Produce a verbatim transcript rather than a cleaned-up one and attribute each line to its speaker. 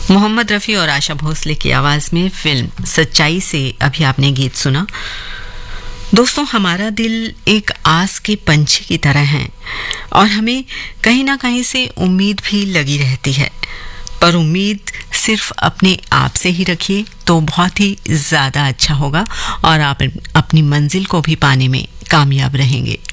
Speaker 1: मोहम्मद रफ़ी और आशा भोसले की आवाज में फिल्म सच्चाई से अभी आपने गीत सुना। दोस्तों, हमारा दिल एक आस के पंछी की तरह है और हमें कहीं ना कहीं से उम्मीद भी लगी रहती है, पर उम्मीद सिर्फ अपने आप से ही रखिए तो बहुत ही ज़्यादा अच्छा होगा और आप अपनी मंजिल को भी पाने में कामयाब रहेंगे।